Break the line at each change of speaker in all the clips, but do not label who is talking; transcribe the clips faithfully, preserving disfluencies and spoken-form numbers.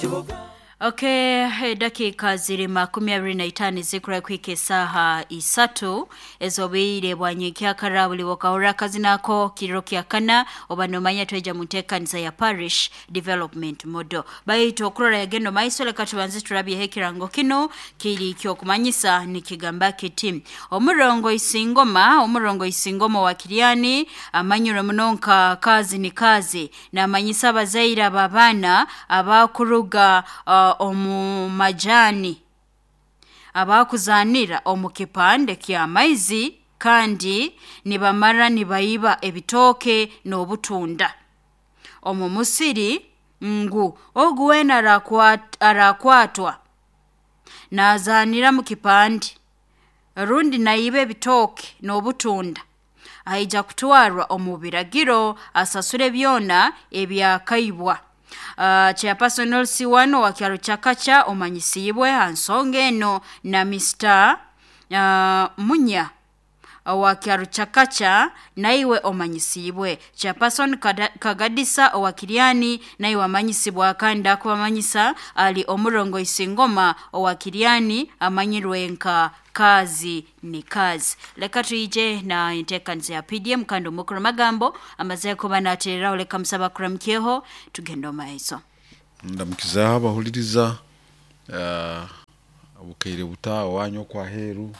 Okay, dakika ziri makumi abiri na itaano zikura kwike saha isatu ezobire bwanyikya karabuli wakahora kazinako kiriro kya kana obanomanya tweja mutekaniza ya parish development model bayito okurora yagendo maisole katubanze turabye hekirango kino kiri kyo kumanyisa nikigamba kiti omurongo isingoma omurongo isingoma wa Kiriani amanyuro munonka kazi ni kazi na amanyisa bazaira babana abakuruga uh, omu majani abakuzanira omukipande kya maizi kandi nibamara nibayiba ebitoke n'obutunda omu musiri ngu oguwena arakwat, arakwatwa nazanira mu kipande rundi nayibe ebitoke n'obutunda aija kutwarwa omu biragiro asasure byona ebyakayibwa. Uh, Chairperson Olsi wano wa kyalo Chakacha omanyisibwe ansonge eno na Mister Uh, Munya wa kyalo Chakacha naiwe omanyisibwe. Chairperson Kagadisa wa Kiriani naiwe amanyisibwa kandi akwamanyisa ali omurongo isingoma wa Kiriani amanyirwenka kazi ni kazi. Leka tuije na intekanzi ya P D M kando mukuru magambo amaze kuba naterera oleka musaba kuramkyeho tugendo maiso.
Ndamukiza abahuliriza uh, abukaire buta wanyo kwa heru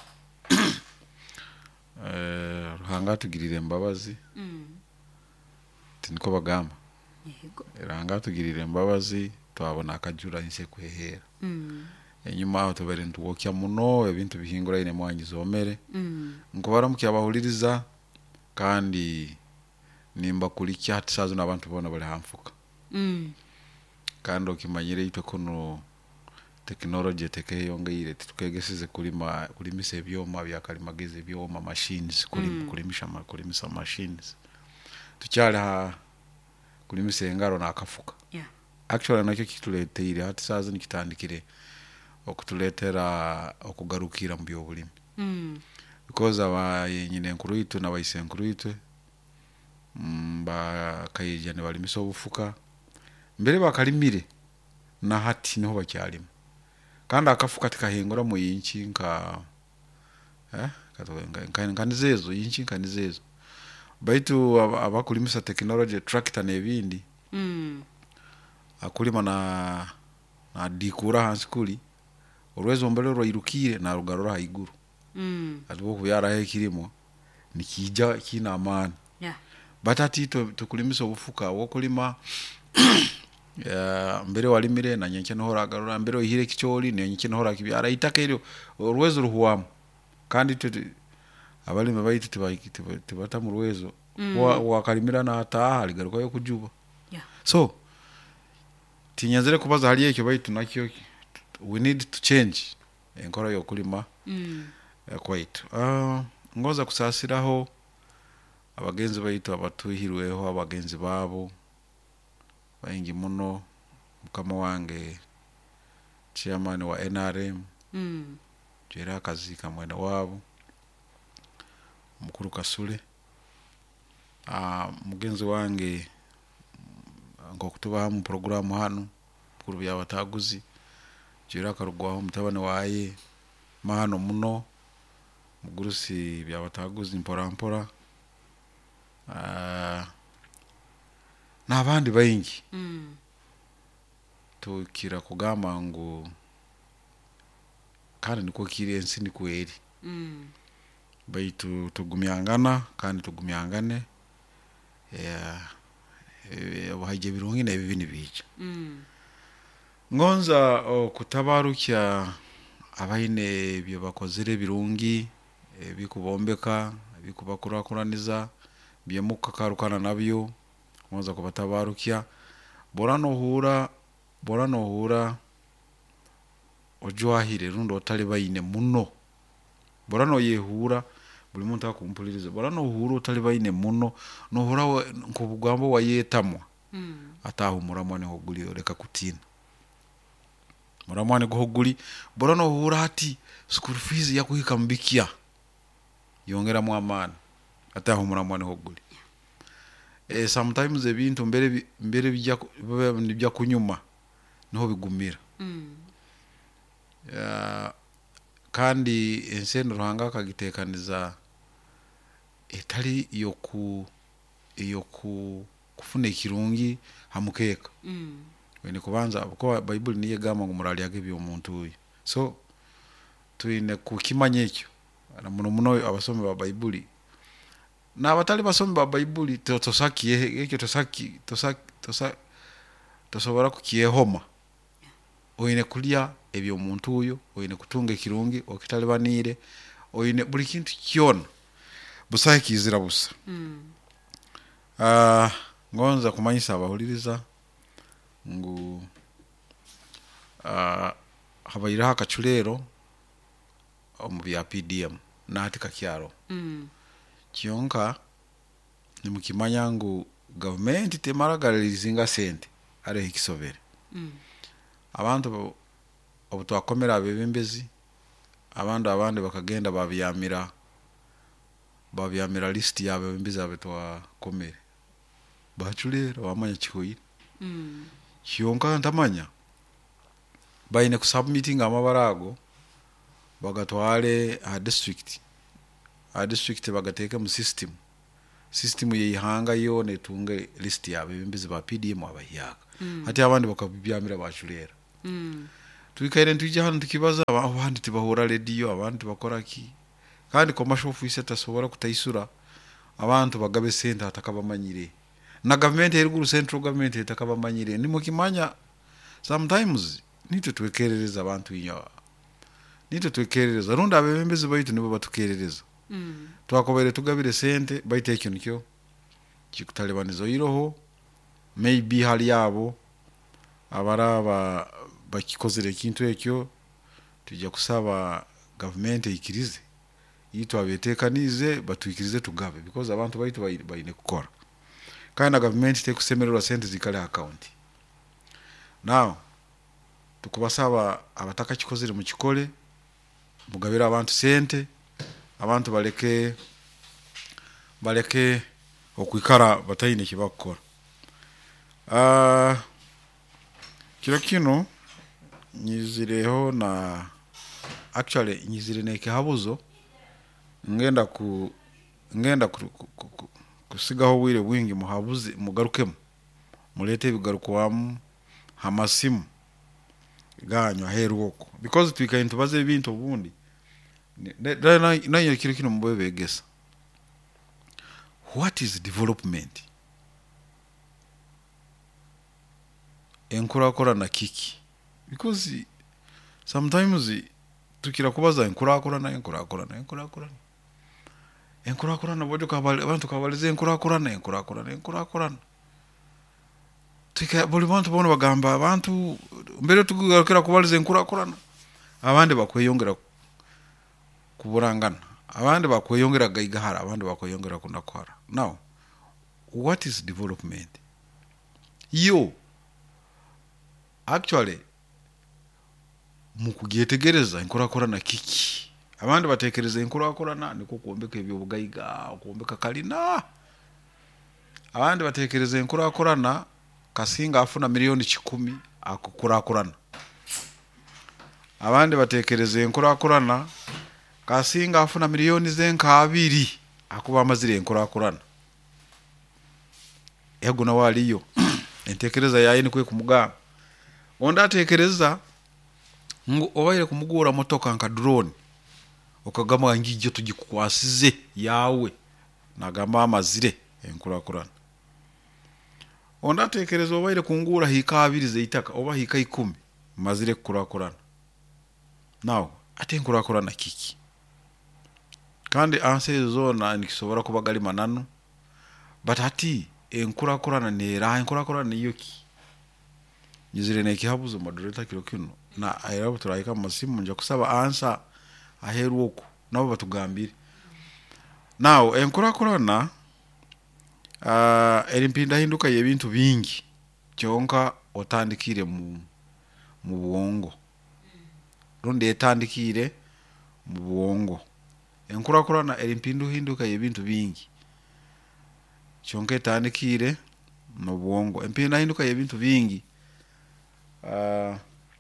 eh uh, ruhanga tugirire mbabazi mm. tiniko bagamba yego ruhanga tugirire mbabazi twabona akajura inse kwehera mm. enyuma aho tubere ntuwokya muno ebintu bihingura ine mwangizo omere mm. nkobara mukiyabahuliriza kandi nimba kuri cyati sazo nabantu bona bali hamfuka mm. kandi okimanyire itwe kuno technology teke yongeyire tukegesize kulima kulimise ebyoma byakalimageze ebyoma machines kulim mm. kulimisha kulimisa machines tucyala kulimise engaro nakafuka yeah. Actually nakyo kituleteire hati sazo nikitandikire okutuletera okugarukira mu byobulimi mm. because aba yenyine nkuru yitu nabayise nkuru yitu mba kayijane balimisa obufuka mbere bakalimire na hati niho bacyalima kandi akafuka tikahingura mu yinchi nka eh katovenga nkanizezo yinchi nkanizezo baitu abakulimisa technology tractor nebindi mm. akulima na na dikura hanskuli orwezo mbere roirukire na rugarura haiguru mm. atubo kubyara hekirimo nikija kina amani yeah. Batati to tukulimisa obufuka wokulima ya mbere walimire na nyenke no horagarura mbere ohire kicholi ne nyenke no hora kibyara itakero orwezo ruhuwamo kandi tete abalime bayite tibayikite tibata mu rwezo mm. wa wakalimira na hata hali garuka yo kujuba yeah. So tinyanzire kubaza hali yeke bayitu nakyo we need to change enkora yo kulima mm. kwaitu ah uh, ngoza kusasiraho abagenzi bayitu abatuhirweho abagenzi babo bayingi muno mukama wange chairman wa N R M mm. jera kazi kamwena wabo mukuru Kasule ah uh, mugenzi wange ngo kutuba mu program hano mukuru byabataguzi jera karugwaho mutabane waye mahano muno mugurusi byabataguzi mpora mpora ah uh, nabandi bayingi mm. tukira kugama ngo kandi niko kiri ensi nikweri mm. baitu tugumyangana kandi tugumyangane ya wahaje birungi na bibini bica mm. ngonza kutabarukya abaine byo bakozere birungi bikubombeka bikubakurakuraniza byemuka karukana nabyo ngonza kubatabarukya borano hura borano hura ojwahire rundo otali bayine muno borano yehura buli muntu akumpuliriza borano hura otali bayine muno no hura nkubugwambo wayetamwa mm. atahumura mwane hoguli oreka kutina muramwane gohoguli borano hura hati school fees yakuhika mbikia yongera mu amana atahumura mwane hoguli eh sometimes ebintu mbere mbere bijya bijya kunyuma niho bigumira
mm.
Ya, kandi ensendo ruhanga akagitekaniza etali yoku yoku kufuna ikirungi hamukeka
mm.
wene kubanza ko Bible niye gama ngo murali yage byo muntu uyu so tuine kukimanya ekyo na muno muno abasomi ba Bible na abatali basomi ba Bible tosaki ekyo tosaki tosaki tosaki tosobora kukiyehoma oine kulya ebyo muntu uyu oine kutunga ikirungi okitali banire oine buli kintu kyona busa kizira busa
mm.
ah uh, ngonza kumanyisa abahuliriza ngu ah uh, habayira hakachulero omu bya P D M natika kyaro
mm.
kyonka nimukimanya ngu government temaragalizinga sente are hikisobere
mm.
abantu obutwakomera abebembezi abandi abandi bakagenda babyamira babyamira list yabe bembezi abetwa komere bachulero wamanya chikoyi
mm.
kyonka ntamanya bayine ku submitting amabarago bagatwale a district a district bagateka mu system system yihanga yo netunge list yabe bembezi ba P D M abayaka mm. hati abandi bakabyamira bachulero
mm.
twikaire ntujya hano tukibaza abandi tibahura radio abandi bakora ki kandi commercial office tasobora kutayisura abantu bagabe sente atakabamanyire na government eruguru central government etakabamanyire ni mukimanya sometimes nito twekerereza abantu inyo nito twekerereza runda abembezi baitu nibo batukerereza
mm.
twakobere tugabire sente baite ikintu kyo kikutalibanizo iroho maybe hali yabo abaraba bakikozere ikintu ekyo tujya kusaba government ikirize yito abetekanize batwikirize tugabe because abantu baitu bayine kukora kandi government te kusemerera sente zikale account now tukubasaba abataka kikozere mu kikole mugabira abantu sente abantu baleke baleke okwikara batayine kibakora ah uh, kila kino nyizireho na actually nyizire neke habuzo ngenda ku ngenda ku, ku, ku, ku, kusigaho wire bwingi muhabuze mugarukemo mulete bigaruko wamu hamasimu ganyo heruko because twikaye ntubaze ibintu bundi nayo kiro kino mubebegesa what is development enkura kora na kiki because sometimes tukira kubaza enkura kora na enkura kora na enkura kora enkura kora na bojo kabale abantu kabalize enkura kora na enkura kora na enkura kora tika boli bantu bono bagamba abantu mbere tugarukira kubalize enkura kora abandi bakweyongera kuburangana abandi bakweyongera gaigahara abandi bakweyongera kundakwara now what is development yo actually mukugetegereza enkora korana kiki abandi batekereza enkora korana niko kuombeka ebyo bugaiga kuombeka kalina abandi batekereza enkora korana kasinga afuna milioni kikumi akukura korana abandi batekereza enkora korana kasinga afuna milioni zenka abiri akuba amazire enkora korana ego na waliyo entekereza yayi ni kwe kumugamba onda tekereza ngo obaire kumugura motoka nka drone okagama ngijjo tugikukwasize yawe nagamba amazire enkura kurana onda tekereza obaire kungura hika abiri zeitaka oba hika ikumi mazire kura kurana now ate enkura kurana kiki kandi anse zona nikisobora kubagali manano but ati enkura kurana nera enkura kurana yoki Nizire neki habuzo moderator kilo kino na ayirabo turayika masimu nja kusaba answer aheruko nabo batugambire now enkura korana uh, erimpinda hinduka yebintu bingi kyonka otandikire mu mu buongo ronde etandikire mu buongo enkura korana erimpindu hinduka yebintu bingi kyonka etandikire mu buongo empinda hinduka yebintu bingi uh,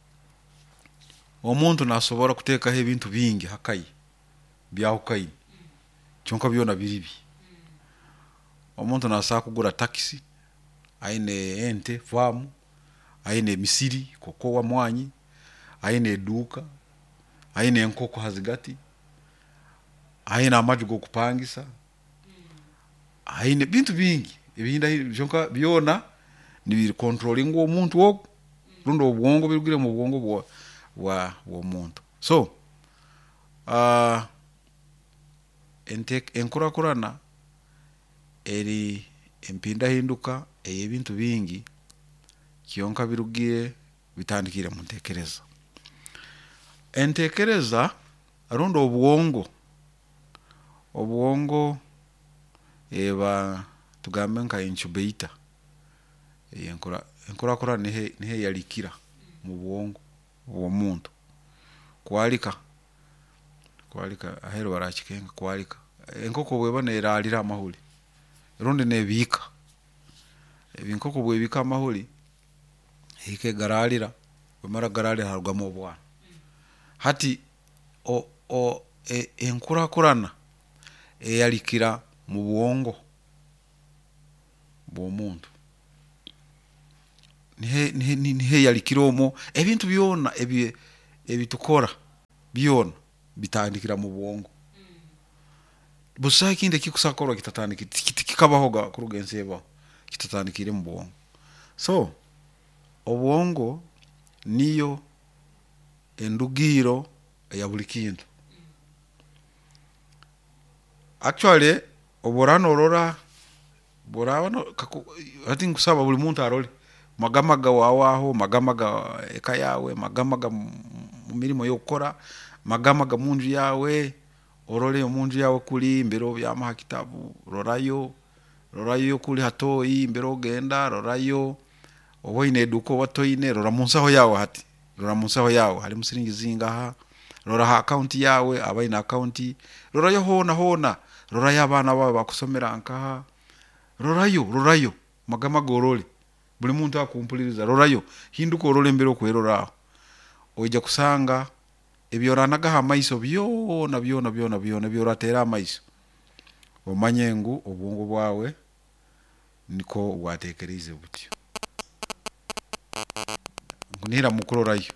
omuntu nasobora kuteekaho ebintu bingi hakayi byahukayi kyonka byona biribi. Omuntu nasobola kugura taxi aine ente famu aine misiri kokowa mwanyi aine eduuka aine enkoko hazigati aine amaju gokupangisa aine bintu bingi ebinda byonka byona nibiri controlling omuntu ogu rundo obwongo birugire mu bwongo bwa wa omuntu. So uh, ente enkurakurana eri empinda hinduka eyebintu bingi kyonka birugire bitandikire mu ntekereza. Entekereza rundo obwongo obwongo eba tugambe nka incubator enkura enkura kura nihe nihe yalikira mu bwongo omuntu kwalika kwalika ahero barachikenga kwalika enkoko bweba neralira amahuli rundi nebika ebinkoko bwebika amahuli hike garalira bwemara garalira harugamo obwana hati o o e, enkura kurana eyalikira mu bwongo bw'omuntu nihe nihe nihe yalikiromo ebintu byona ebi ebitukora byona bitandikira mu bwongo. Busa kinde kikusakora kitatandikira kikabahoga kurugenseba kitatandikire mu bwongo. So obwongo niyo endugiro ya buli kintu. Actually oborano orora borabano ati nkusaba buli muntu arole magamaga wawaho magamaga eka yawe magamaga mu mirimo yokora magamaga munju yawe orole munju yawe kuli mbero byamaha kitabu rorayo rorayo kuli hatoyi mbero genda rorayo oboine duko watoine rora munsaho yawe hati rora munsaho yawe hari musiringi zingaha rora ha account yawe abaina account rorayo hona hona rora yabana bawe bakusomera ankaha rorayo rorayo magamaga orole buli muntu akumpuliriza rorayo hinduko orole mbero kwerora oija kusanga ebyoranaga ha maiso byona byona byona byona byoratera amaiso omanyengu obwongo bwawe niko bwatekerize butyo kunira mukurorayo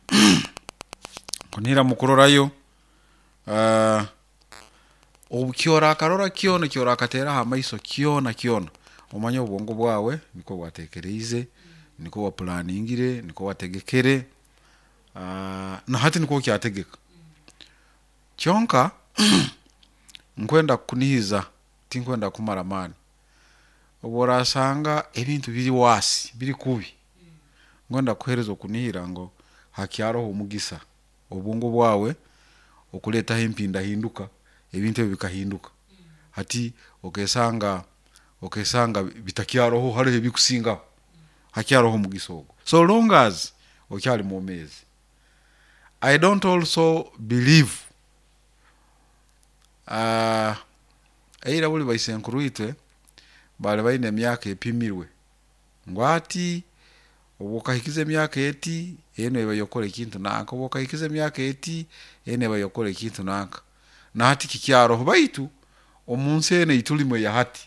kunira mukurorayo uh, obukyora karora kyona kyora katera ha maiso kyona kyona omanye obwongo bwawe niko bwatekerize niko wa planningire niko wategekere uh, na hati niko kyategeka kyonka nkwenda kunihiza tinkwenda kumara mani oborasanga ebintu biri wasi biri kubi ngonda kuhereza kunihira ngo hakyaro omugisa obwongo bwawe okuleta hempinda hinduka ebintu bikahinduka hati okesanga okesanga bitakyaro hari ebikusinga hakyaro omugisogo so long as okyali mu mezi. I don't also believe uh eira buli baisenkuruite bale baine emyaka epimirwe ngwati obukahikize emyaka eti ene bayokora ikintu nanka obukahikize emyaka eti ene bayokora ikintu nanka na hati kikyaro baitu omunsi ene itulimo ya hati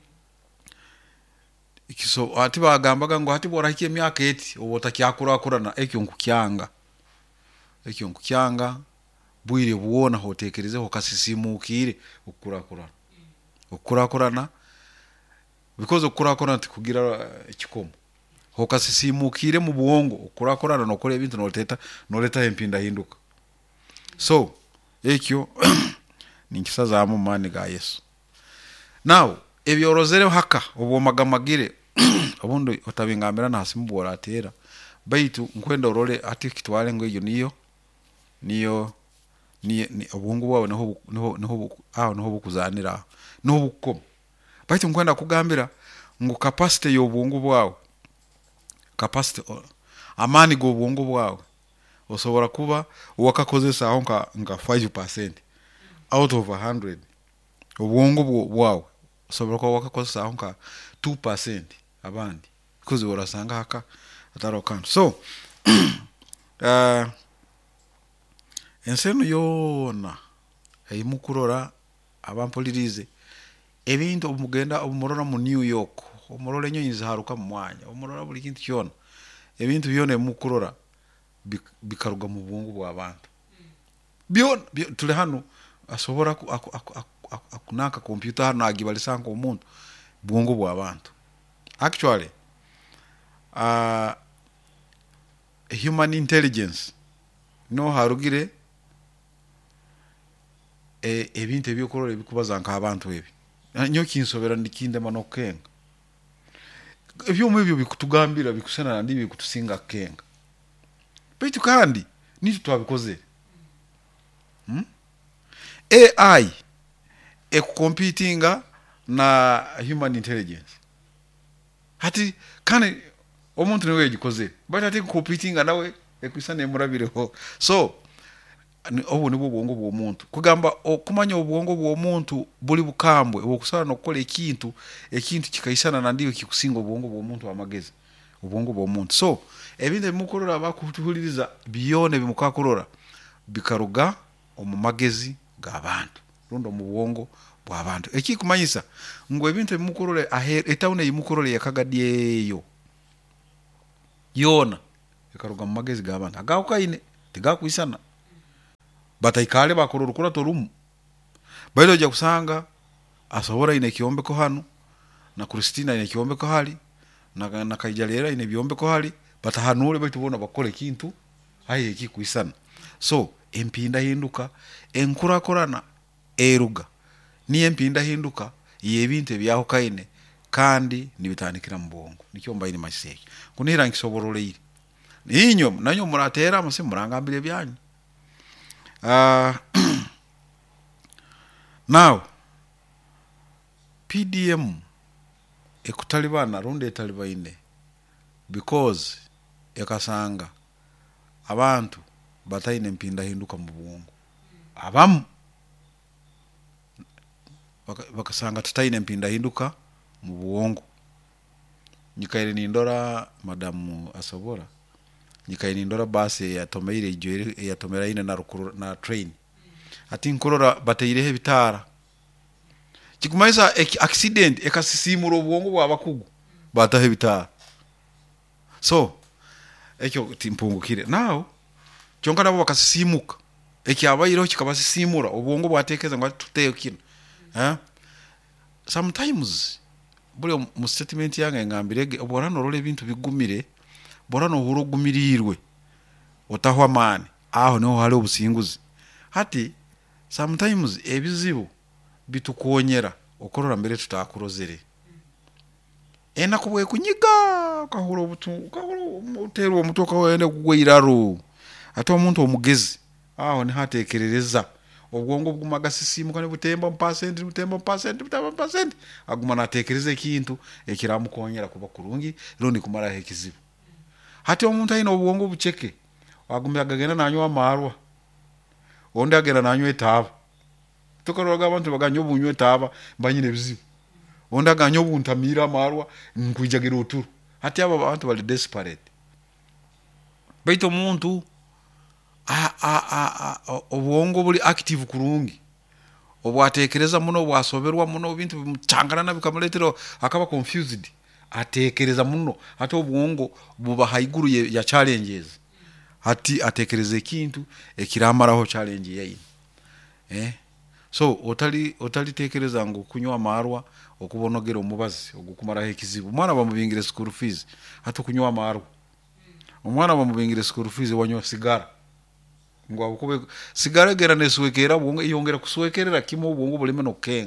ikiso hati bagambaga ngo hati borahike emyaka eti obotakyakura kurana ekyo nkukyanga ekyo nkukyanga bwire buona hotekerezeho kasisimukire okurakurana okurakurana because okurakurana tikugira ekikomo hokasisimukire mu bwongo okurakurana nokore ebintu noleta noleta empinda hinduka. So ekyo ninkisaza mu mani ga Yesu. Now ebyorozere haka obo magamagire obundo otabingambira nasimu boratera baitu nkwenda orole ati kitwale ngo iyo niyo niyo ni obungu bwawe naho naho naho aho naho bukuzanira naho bukoma baitu nkwenda kugambira ngo capacity y'obungu bwawe capacity amani go bwongo bwawe osobora kuba wakakozesa aho nka nka five percent out of one hundred obwongo bwawe osobora kuba wakakozesa aho nka two percent abandi kuzi borasanga haka ataro kantu so uh, enseno yona eyimukurora abampulirize ebintu omugenda omurora mu New York omurora ennyonyi ziharuka mu mwanya omurora buli kintu kyona ebintu byona emukurora bikaruga mu bwongo bw'abantu byona tuli hano asobora akunaka computer hano agibalisanga omuntu bwongo bw'abantu actually uh, human intelligence no harugire e ebintu ebyokorora ebikubaza nka abantu ebi nyo kinsobera ndikinde manokenga ebyo mwebyo bikutugambira bikusana ndi bikutusinga kenga bitu kandi nitu twabikoze hmm? A I ekucompetinga na human intelligence hati kane omuntu niwe yagikoze but ati competinga nawe ekwisana emurabireho so obu nibwo bwongo bw'omuntu kugamba okumanya obwongo bw'omuntu buli bukambwe okusala nokukola ekintu ekintu kikaisana na ndiyo kikusinga obwongo bw'omuntu amagezi obwongo bw'omuntu so ebintu ebimukorora bakutuhuliriza biyone bimukakorora bikaruga omu magezi g'abantu rundo mu bwongo bw'abantu ekikumanyisa ngo ebintu ebimukorora etawune yimukorora yakagadyeyo yona ekaruga mu magezi g'abantu agakukaine tigakuisana bataikale bakorora ukura torumu bailo ja kusanga asobora ine kiombe ko hano na Kristina ine kiombe ko hali na na Kaijalera ine biombe ko hali batahanule baitu bona bakole kintu aye ekikuisana so empinda hinduka enkura korana eruga ni empinda hinduka yebinte byaho kaine kandi nibitanikira mbongo nikyo mbayine maseke kunira nkisoborole inyo nanyo muratera amase murangambire byanyu. Uh, now P D M ekutalibana runde talibaine because yakasanga abantu bataine mpinda hinduka mu bwongo abamu bakasanga tutaine mpinda hinduka mu bwongo nyikaire ni ndora madamu asobora nyikaire ni ndora basi ya tomeire ijwe ya tomera ine na rukuru na train ati nkorora bateirehe bitara kikumaisa accident ekasisimura obwongo bw'abakugu batahe bitara so ekyo timpungukire now kyonka nabo bakasisimuka ekyabayiro kikabasisimura obwongo bwatekeza ngo tuteyo kino eh sometimes buli mu statement yange ngambirege oborano role ebintu bigumire borano hurugumirirwe otahwa mani aho niho hali obusinguzi hati sometimes ebizibu bitukonyera okorora mbere tutakurozere ena kubwe kunyiga kahuro butu kahuro utero omutoka wene kugwiraro ati omuntu omugezi aho ni hatekerereza obwongo bw'umagasisimu kane butemba percent butemba percent butemba percent aguma natekereza ikintu ekiramukonyera kuba kurungi roni kumara hekizibu hati omuntu ayina obwongo bucheke agumya agagenda nanywa amarwa onde agenda nanywa etaba tukaroga abantu baganyo bunywe taba banyine bizibu onde aganyo buntamira amarwa nkwijagira uturu hati aba abantu bali desperate baito muntu a a a obwongo buli active kurungi obwatekereza muno bwasoberwa muno bintu bimuchangana na bikamuletero akaba confused atekereza muno hati obwongo buba haiguru ya challenges hati atekereze kintu ekiramaraho challenge yayi eh so otali otali tekereza ngo kunywa amarwa okubonogera omubazi ogukumara hekizibu mwana bamubingire school fees hati kunywa amarwa omwana bamubingire school fees wanywa sigara ngo akube sigara gera neswekera bwongo iyongera kuswekerera kimo bwongo bulime no kenga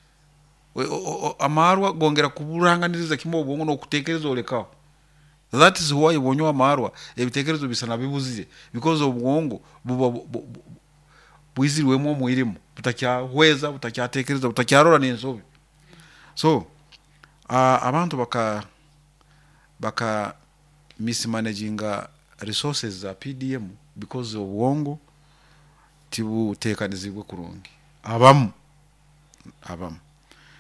amarwa gongera kuburanganiriza kimo bwongo no kutekereza olekaho that is why bonywa amarwa ebitekerezo bisana bibuzire because obwongo buba bwizirwemo muirimo butakyahweza butakyatekereza butakyarora n'ensobe so uh, abantu baka baka mismanaginga resources za P D M because obwongo tibu tekanizibwe kurungi abamu abamu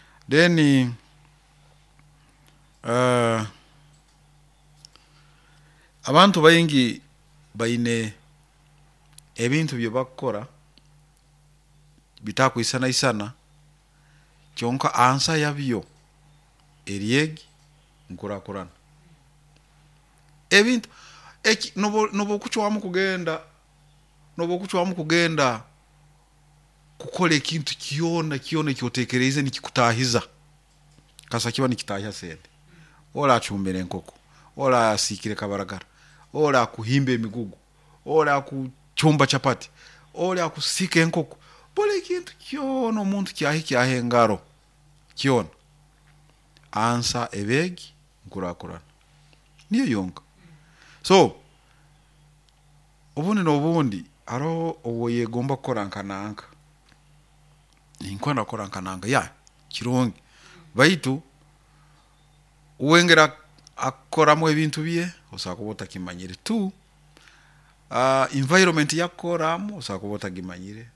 then uh abantu bayingi baine ebintu bye bakora bitakwisa isana kyonka ansa yabyo eriegi nkurakurana ebintu eki nobo nobo kuchwamu kugenda nobo kuchwamu kugenda kukola ekintu kiona kiona kyotekereze nikikutahiza kasa kiba nikitahiza sente ola achumbere nkoko ola asikire kabaragara ola kuhimba emigugu ola kuchumba chapati ola kusika enkoko pole kintu kiona omuntu kyahi kyahe ngaro kiona ansa ebegi nkurakurana niyo yonka so obundi nobundi aro owoye gomba korankananga inkwana korankananga ya kirongi baitu uwengera akoramo ebintu bye osakobota kimanyire tu uh, environment yakoramo osakobota gimanyire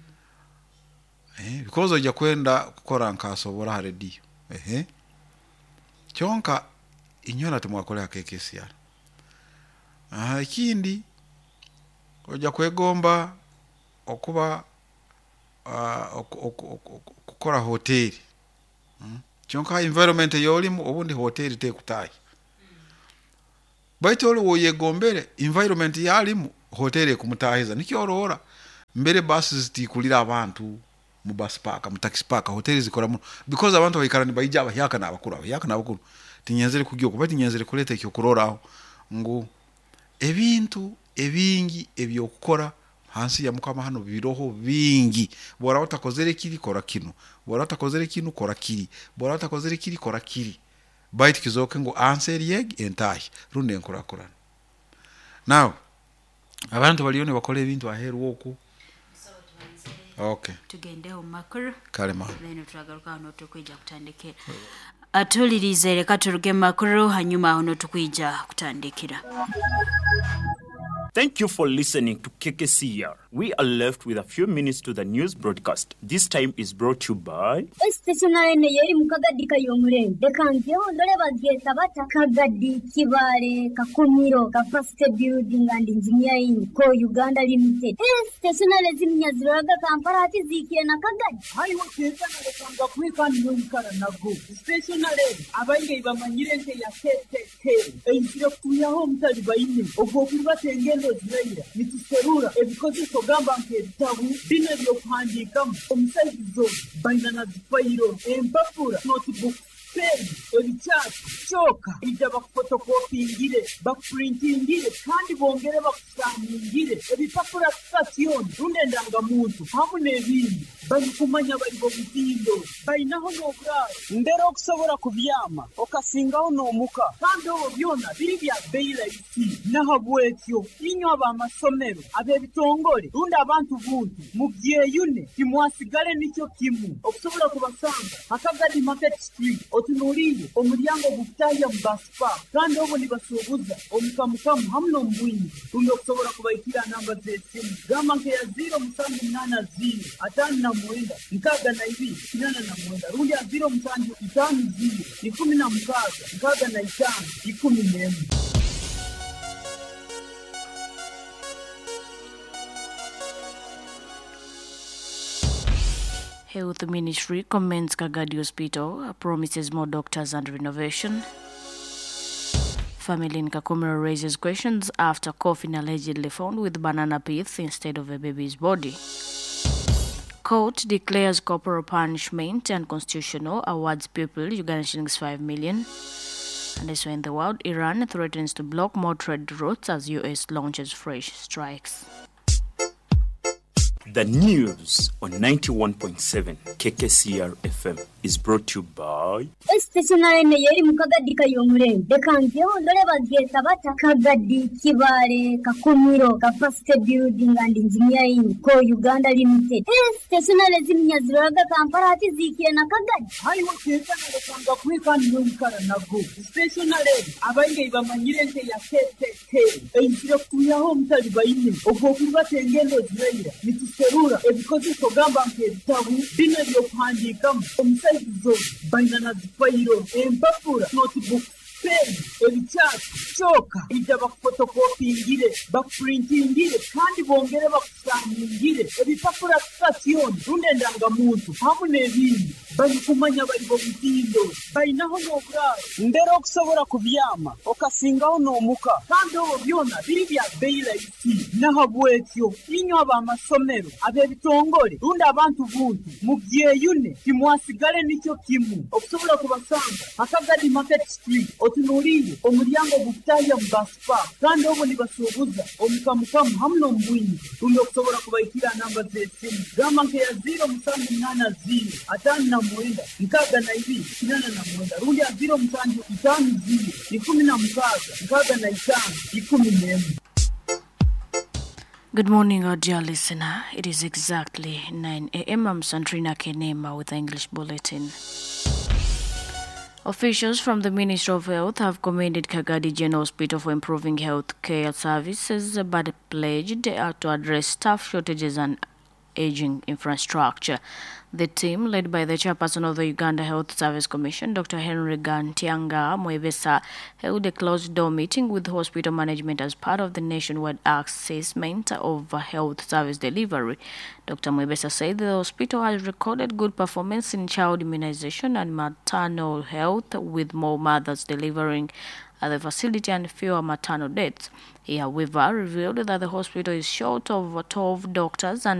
eh because oja kwenda kukoranka asobora haredio ehe kyonka inyona tumwakola kekesi ya ah kindi oja kwegomba okuba uh, kukora hoteli hmm? Kyonka environment yolimu obundi hoteli tekutahi baitolo woyegombere environment yalimu hoteli kumutahiza nikiorora mbere basi zitikulira abantu mu bus park mu taxi park hoteli zikora mu because abantu bayikarani bayijaba yaka nabakuru yaka nabakuru tinyenzere kugiyo kubati nyenzere kuleta cyo kuroraho ngo ebintu ebingi ebyo kukora hansi ya mukama hano biroho bingi bora utakozere kiri kora kino bora utakozere kino kora kiri bora utakozere kiri kora kiri bite kizoke ngo answer yeg entahi runde nkora korana now abantu balione bakole ebintu aheru woku okay
tugende omakuru
kalema
leno turagaruka hano tukwijja kutandikira atulirize reka turuge makuru hanyuma hano tukwijja kutandikira.
Thank you for listening to K K C R. We are left with a few minutes to the news broadcast. This time is brought to you by
Stationary Neyeri Mukagadi Kayomure. The Kanjo, Loreva Tabata Kagadi Kibare, Kakumiro, Capacity Building and Engineering, Co Uganda Limited. Stationary Zimia Zraga Kamparati Ziki and Akagadi.
I was here to quick and Yunkara Nago. Stationary, Abaye Bamanirente Yasete, and Sirakuya home Talibaini, Okokuba Tengelo Zreya, Nituserura, and because it's Ogamba Tabu, dinner of handicam, from Saizon, Banana Pairo, and Papura, notebook. Pen, chat, choka, ijaba photocopy ngire, backprinting ngire, kandi bongere bakusanga ngire, ebipapura station, runde ndanga muntu, hamune ebindi, bali kumanya bali bobutindo, bayinaho nobra, ndero okusobora kubyama, okasingaho nomuka, kandi obo byona biri bya beira isi, nahabwekyo, inyo abamasomero, abebitongole, runde abantu buntu, mubyeyune, kimwasigale nicyo kimu, okusobora kubasanga, Akagadi Market Street, otunuriye omuryango gutaya mbaspa kandi obo nibasubuza omukamukamu hamno mbwini rundo kusobora kubayikira namba zesimu gama nke ya zero musanju nana zero atanu na mwenda nkaga na ibi kinana na mwenda rundi ya zero musanju itanu zero ikumi na mkaga nkaga na itanu ikumi nemu.
Health Ministry commends Kagadi Hospital, promises more doctors and renovation. Family in Kakumiro raises questions after coffin allegedly found with banana pith instead of a baby's body. Court declares corporal punishment unconstitutional, awards people Uganda shillings five million. And this way in the world, Iran threatens to block more trade routes as U S launches fresh strikes.
The news on ninety-one point seven K K C R F M is brought to you by
Stationary Neyeri Mukagadi Kayomure. The Kanjo, Loreva Tabata Kagadi Kibare, Kakumiro, Capacity Building and Engineering, Co Uganda Limited. Stationary Zimia Zraga Kamparati Ziki and Akagadi.
I was here to quick and Yunkara Nago. Stationary, Abaye Bamanirente Yasete, and Sirakuya home Talibaini, Okokuba Tengelo Zreya, Nituserura, and because it's Ogamba Tabu, dinner of handicam, from Saizon, Banana Pairo, and Papura, notebook. peni ebicacu coka ijya bakufotokopingire bakupurintingire kandi bongere bakusaningire ebipapuro application runde ndangamuntu hamwe n'ebindi bayikumanya bari bo butindo bayinaho n'oburaro ndero okusobora kubyama okasingaho n'omuka kandi obo byona biri bya beira isi nahabwekyo inyo abamasomero abebitongole runde abantu buntu mu byeyune kimwasigale nicyo kimu okusobora kubasanga akagadi market street otunuriye omuryango gutaya mu baspa kandi obo nibasubuza omukamukamu hamwe n'ombwinyi runde okusobora kubayikira namba z'esimu gamba nke ya zero musanju munana zero atanu na mwenda nkaga na ibiri kinana na mwenda rundi ya zero musanju itanu zero ikumi na mkaga nkaga na itanu ikumi n'emu.
Good morning, our dear listener. It is exactly nine a.m. I'm Sandrina Kenema with the English Bulletin. Officials from the Ministry of Health have commended Kagadi General Hospital for improving health care services, but pledged to address staff shortages and aging infrastructure. The team, led by the chairperson of the Uganda Health Service Commission, Doctor Henry Gantianga Mwebesa, held a closed-door meeting with hospital management as part of the nationwide assessment of health service delivery. Doctor Mwebesa said the hospital has recorded good performance in child immunization and maternal health, with more mothers delivering at the facility and fewer maternal deaths. He, however, revealed that the hospital is short of twelve doctors and